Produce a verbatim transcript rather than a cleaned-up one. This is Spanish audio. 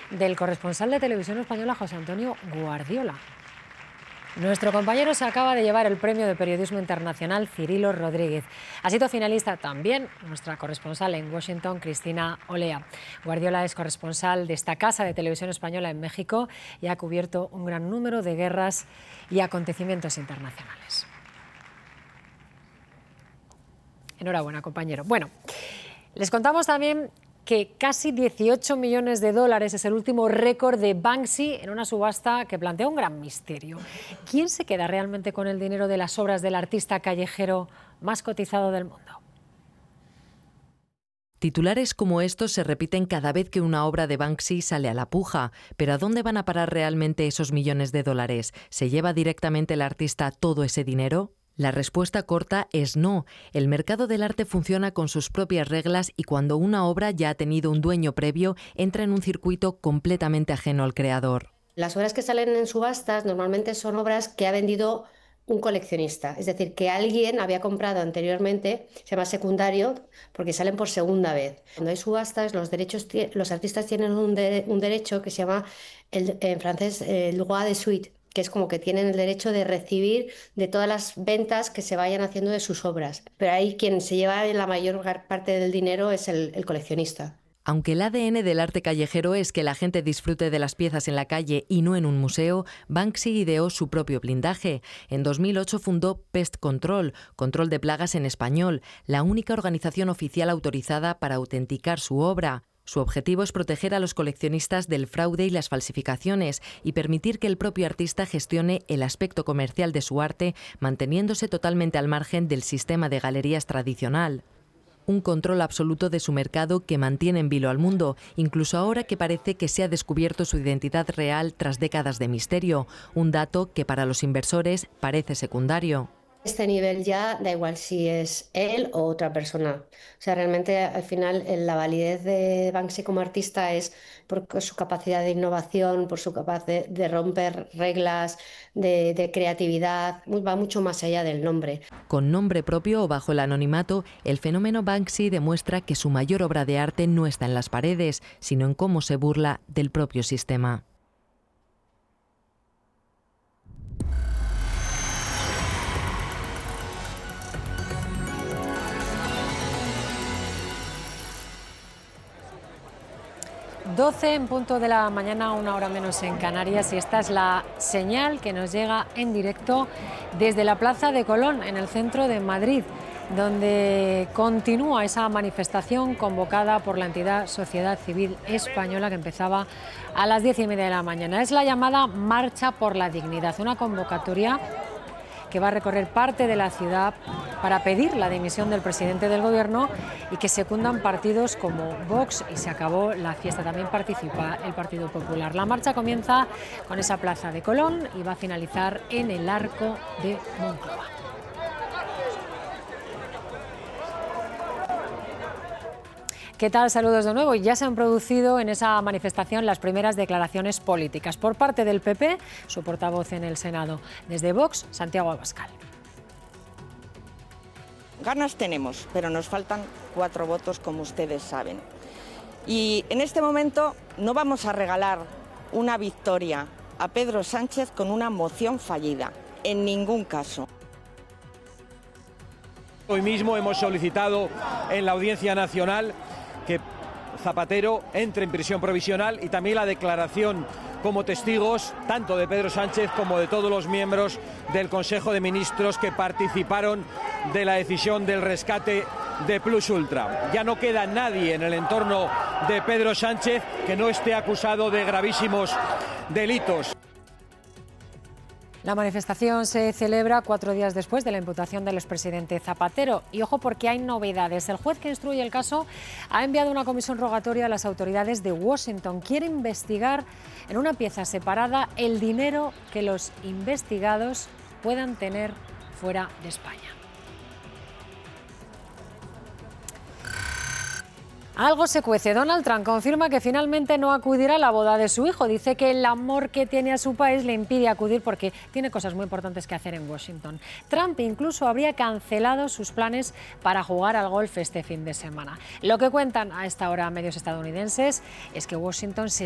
del corresponsal de Televisión Española, José Antonio Guardiola. Nuestro compañero se acaba de llevar el premio de periodismo internacional Cirilo Rodríguez. Ha sido finalista también nuestra corresponsal en Washington, Cristina Olea. Guardiola es corresponsal de esta casa de Televisión Española en México y ha cubierto un gran número de guerras y acontecimientos internacionales. Enhorabuena, compañero. Bueno, les contamos también que casi dieciocho millones de dólares es el último récord de Banksy en una subasta que plantea un gran misterio. ¿Quién se queda realmente con el dinero de las obras del artista callejero más cotizado del mundo? Titulares como estos se repiten cada vez que una obra de Banksy sale a la puja. ¿Pero a dónde van a parar realmente esos millones de dólares? ¿Se lleva directamente el artista todo ese dinero? La respuesta corta es no. El mercado del arte funciona con sus propias reglas y cuando una obra ya ha tenido un dueño previo, entra en un circuito completamente ajeno al creador. Las obras que salen en subastas normalmente son obras que ha vendido un coleccionista, es decir, que alguien había comprado anteriormente, se llama secundario, porque salen por segunda vez. Cuando hay subastas, los derechos, los artistas tienen un, de, un derecho que se llama, el, en francés, el droit de suite, que es como que tienen el derecho de recibir de todas las ventas que se vayan haciendo de sus obras. Pero ahí quien se lleva la mayor parte del dinero es el, el coleccionista. Aunque el A D N del arte callejero es que la gente disfrute de las piezas en la calle y no en un museo, Banksy ideó su propio blindaje. En dos mil ocho fundó Pest Control, Control de Plagas en español, la única organización oficial autorizada para autenticar su obra. Su objetivo es proteger a los coleccionistas del fraude y las falsificaciones y permitir que el propio artista gestione el aspecto comercial de su arte, manteniéndose totalmente al margen del sistema de galerías tradicional. Un control absoluto de su mercado que mantiene en vilo al mundo, incluso ahora que parece que se ha descubierto su identidad real tras décadas de misterio, un dato que para los inversores parece secundario. Este nivel ya da igual si es él o otra persona. O sea, realmente al final la validez de Banksy como artista es por su capacidad de innovación, por su capacidad de romper reglas, de, de creatividad, va mucho más allá del nombre. Con nombre propio o bajo el anonimato, el fenómeno Banksy demuestra que su mayor obra de arte no está en las paredes, sino en cómo se burla del propio sistema. doce en punto de la mañana, una hora menos en Canarias, y esta es la señal que nos llega en directo desde la Plaza de Colón, en el centro de Madrid, donde continúa esa manifestación convocada por la entidad Sociedad Civil Española, que empezaba a las diez y media de la mañana. Es la llamada Marcha por la Dignidad, una convocatoria que va a recorrer parte de la ciudad para pedir la dimisión del presidente del gobierno y que secundan partidos como Vox, y se acabó la fiesta. También participa el Partido Popular. La marcha comienza con esa Plaza de Colón y va a finalizar en el Arco de Moncloa. ¿Qué tal? Saludos de nuevo. Ya se han producido en esa manifestación las primeras declaraciones políticas por parte del P P, su portavoz en el Senado. Desde Vox, Santiago Abascal. Ganas tenemos, pero nos faltan cuatro votos, como ustedes saben. Y en este momento no vamos a regalar una victoria a Pedro Sánchez con una moción fallida, en ningún caso. Hoy mismo hemos solicitado en la Audiencia Nacional que Zapatero entre en prisión provisional y también la declaración como testigos tanto de Pedro Sánchez como de todos los miembros del Consejo de Ministros que participaron de la decisión del rescate de Plus Ultra. Ya no queda nadie en el entorno de Pedro Sánchez que no esté acusado de gravísimos delitos. La manifestación se celebra cuatro días después de la imputación del expresidente Zapatero. Y ojo, porque hay novedades. El juez que instruye el caso ha enviado una comisión rogatoria a las autoridades de Washington. Quiere investigar en una pieza separada el dinero que los investigados puedan tener fuera de España. Algo se cuece. Donald Trump confirma que finalmente no acudirá a la boda de su hijo. Dice que el amor que tiene a su país le impide acudir porque tiene cosas muy importantes que hacer en Washington. Trump incluso habría cancelado sus planes para jugar al golf este fin de semana. Lo que cuentan a esta hora medios estadounidenses es que Washington se